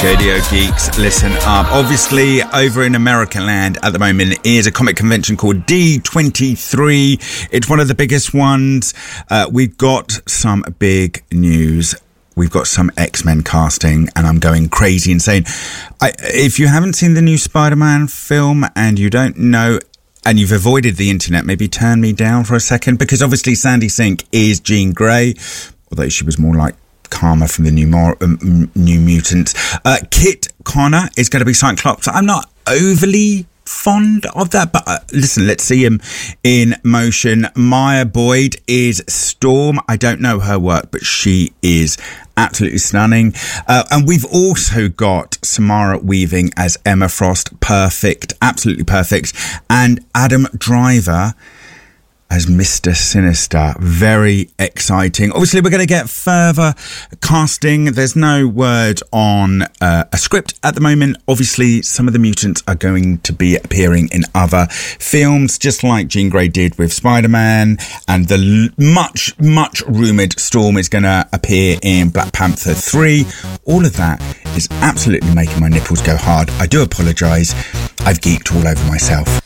Radio Geeks, listen up. Obviously, over in American land at the moment is a comic convention called D23. It's one of the biggest ones. We've got some big news. We've got some X-Men casting, and I'm going crazy insane. If you haven't seen the new Spider-Man film and you don't know, and you've avoided the internet, maybe turn me down for a second, because obviously Sandy Sink is Jean Grey, although she was more like Karma from the New Mutants. Kit Connor is going to be Cyclops. I'm not overly fond of that, but listen, let's see him in motion. Maya Boyd is Storm. I don't know her work, but she is absolutely stunning. And we've also got Samara Weaving as Emma Frost. Perfect, absolutely perfect. And Adam Driver as Mr. Sinister. Very exciting. Obviously, we're going to get further casting. There's no word on a script at the moment. Obviously, some of the mutants are going to be appearing in other films, just like Jean Grey did with Spider-Man, and the much rumoured Storm is going to appear in Black Panther 3. All of that is absolutely making my nipples go hard. I do apologise. I've geeked all over myself.